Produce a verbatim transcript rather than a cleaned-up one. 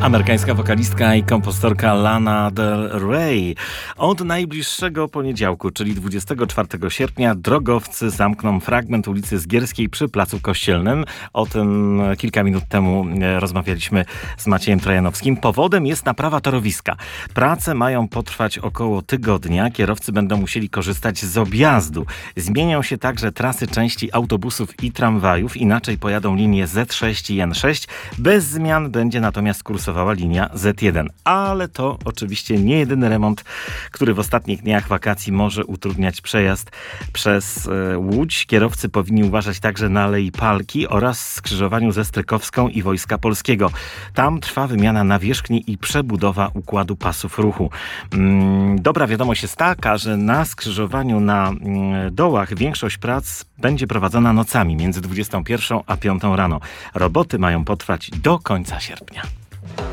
Amerykańska wokalistka i kompozytorka Lana Del Rey. Od najbliższego poniedziałku, czyli dwudziestego czwartego sierpnia, drogowcy zamkną fragment ulicy Zgierskiej przy Placu Kościelnym. O tym kilka minut temu rozmawialiśmy z Maciejem Trojanowskim. Powodem jest naprawa torowiska. Prace mają potrwać około tygodnia. Kierowcy będą musieli korzystać z objazdu. Zmienią się także trasy części autobusów i tramwajów. Inaczej pojadą linie zet sześć i en sześć. Bez zmian będzie natomiast kursowała linia zet jeden. Ale to oczywiście nie jedyny remont, który w ostatnich dniach wakacji może utrudniać przejazd przez e, Łódź. Kierowcy powinni uważać także na Alei Palki oraz skrzyżowaniu ze Strykowską i Wojska Polskiego. Tam trwa wymiana nawierzchni i przebudowa układu pasów ruchu. Mm, dobra wiadomość jest taka, że na skrzyżowaniu na mm, dołach większość prac będzie prowadzona nocami między dwudziestą pierwszą a piątą rano. Roboty mają potrwać do końca sierpnia.